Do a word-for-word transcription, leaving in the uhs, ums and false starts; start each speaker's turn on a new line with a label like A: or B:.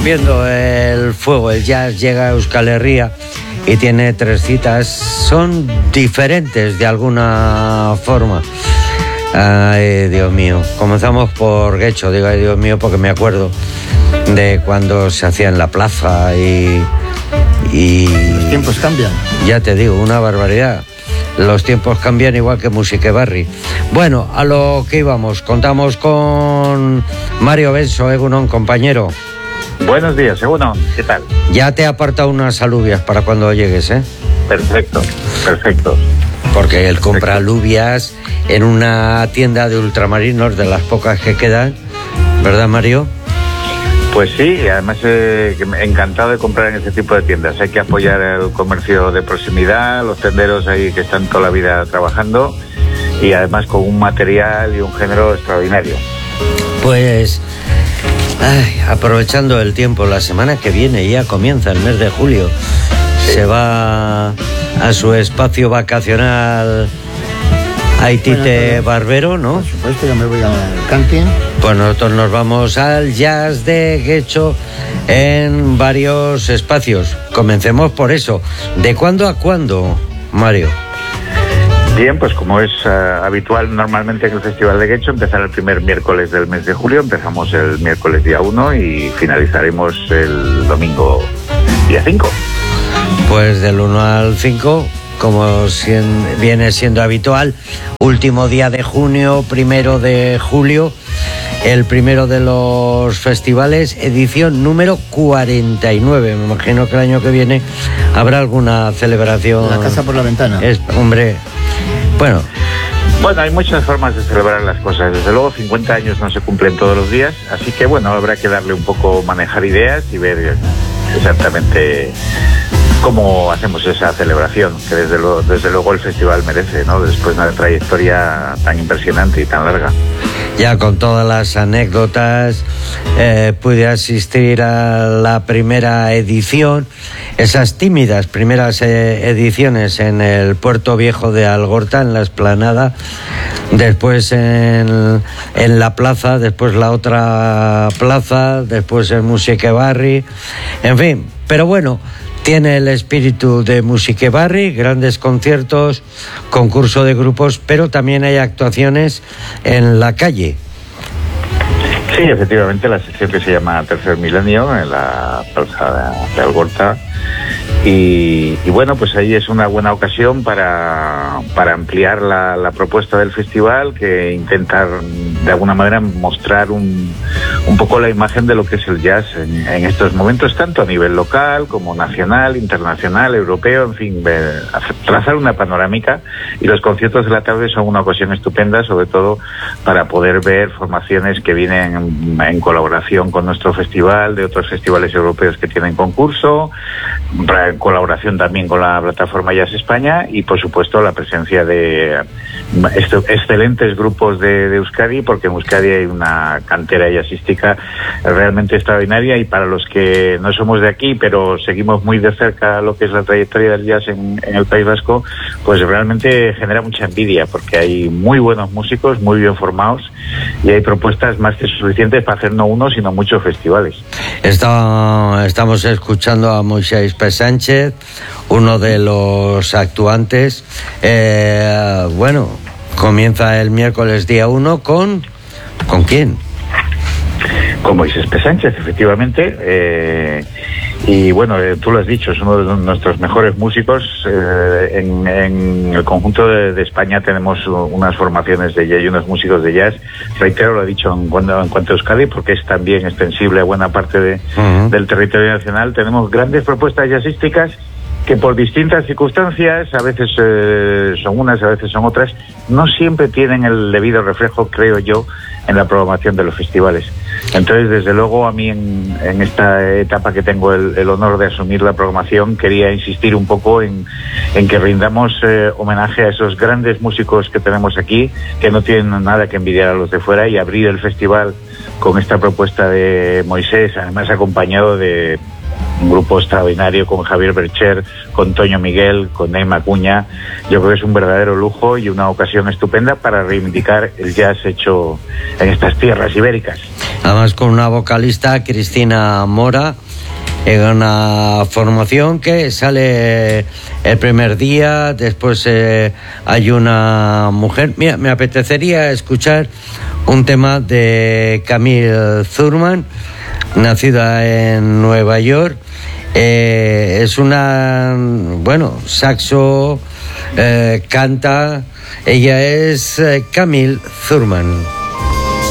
A: rompiendo el fuego. El jazz llega a Euskal Herria y tiene tres citas. Son diferentes de alguna forma. Ay, Dios mío. Comenzamos por Guecho, digo, ay, Dios mío, porque me acuerdo de cuando se hacía en la plaza y... y
B: los tiempos cambian.
A: Ya te digo, una barbaridad. Los tiempos cambian igual que Musique Barri. Bueno, a lo que íbamos, contamos con Mario Benso, Egunon, compañero.
C: Buenos días, Egunon, ¿qué tal?
A: Ya te he apartado unas alubias para cuando llegues, ¿eh?
C: Perfecto, perfecto.
A: Porque él compra alubias en una tienda de ultramarinos, de las pocas que quedan, ¿verdad, Mario?
C: Pues sí, además eh, encantado de comprar en este tipo de tiendas. Hay que apoyar el comercio de proximidad, los tenderos ahí que están toda la vida trabajando y además con un material y un género extraordinario.
A: Pues, ay, aprovechando el tiempo, la semana que viene ya comienza el mes de julio. Sí. Se va a su espacio vacacional Aitite Barbero, ¿no?
B: Por supuesto, yo me voy al camping.
A: Pues nosotros nos vamos al jazz de Guecho en varios espacios. Comencemos por eso. ¿De cuándo a cuándo, Mario?
C: Bien, pues como es uh, habitual normalmente en el Festival de Guecho, empezará el primer miércoles del mes de julio. Empezamos el miércoles día uno y finalizaremos el domingo día cinco.
A: Pues del uno al cinco... como viene siendo habitual, último día de junio, primero de julio, el primero de los festivales, edición número cuarenta y nueve. Me imagino que el año que viene habrá alguna celebración.
B: La casa por la ventana.
A: Es, hombre, bueno.
C: Bueno, hay muchas formas de celebrar las cosas. Desde luego, cincuenta años no se cumplen todos los días, así que bueno, habrá que darle un poco, manejar ideas y ver exactamente cómo hacemos esa celebración, que desde, lo, desde luego el festival merece, ¿no? Después de una trayectoria tan impresionante y tan larga.
A: Ya con todas las anécdotas, eh, pude asistir a la primera edición, esas tímidas primeras eh, ediciones en el Puerto Viejo de Algorta, en la explanada, después en, en la plaza, después la otra plaza, después en Musique Barri, en fin, pero bueno, tiene el espíritu de Musique Barri, grandes conciertos, concurso de grupos, pero también hay actuaciones en la calle.
C: Sí, efectivamente, la sección que se llama Tercer Milenio, en la plaza de Algorta. Y, y bueno, pues ahí es una buena ocasión para, para ampliar la, la propuesta del festival, que intentar de alguna manera mostrar un, un poco la imagen de lo que es el jazz en, en estos momentos, tanto a nivel local como nacional, internacional, europeo, en fin, ver, trazar una panorámica. Y los conciertos de la tarde son una ocasión estupenda, sobre todo para poder ver formaciones que vienen en, en colaboración con nuestro festival, de otros festivales europeos que tienen concurso, en colaboración también con la plataforma Jazz España y por supuesto la presencia de excelentes grupos de, de Euskadi, porque en Euskadi hay una cantera jazzística realmente extraordinaria, y para los que no somos de aquí pero seguimos muy de cerca lo que es la trayectoria del jazz en, en el País Vasco, pues realmente genera mucha envidia, porque hay muy buenos músicos, muy bien formados, y hay propuestas más que suficientes para hacer no uno sino muchos festivales.
A: Está, estamos escuchando a Moisés P. Sánchez, uno de los actuantes. Eh, bueno, comienza el miércoles día uno con... ¿Con quién?
C: Con Moisés P. Sánchez, efectivamente. Eh, y bueno, eh, tú lo has dicho, es uno de nuestros mejores músicos. Eh, en, en el conjunto de, de España tenemos unas formaciones de jazz y unos músicos de jazz. Reitero, lo he dicho en cuanto, en cuanto a Euskadi, porque es también extensible a buena parte de, uh-huh. del territorio nacional. Tenemos grandes propuestas jazzísticas que por distintas circunstancias, a veces eh, son unas, a veces son otras, no siempre tienen el debido reflejo, creo yo, en la programación de los festivales. Entonces, desde luego, a mí en, en esta etapa que tengo el, el honor de asumir la programación, quería insistir un poco en, en que rindamos eh, homenaje a esos grandes músicos que tenemos aquí, que no tienen nada que envidiar a los de fuera, y abrir el festival con esta propuesta de Moisés, además acompañado de un grupo extraordinario con Javier Bercher, con Toño Miguel, con Neima Acuña. Yo creo que es un verdadero lujo y una ocasión estupenda para reivindicar el jazz hecho en estas tierras ibéricas.
A: además con una vocalista, Cristina Mora, en una formación que sale el primer día, después eh, hay una mujer. Mira, me apetecería escuchar un tema de Camille Thurman, nacida en Nueva York. Eh, es una, bueno, saxo, eh, canta. Ella es eh, Camille Thurman.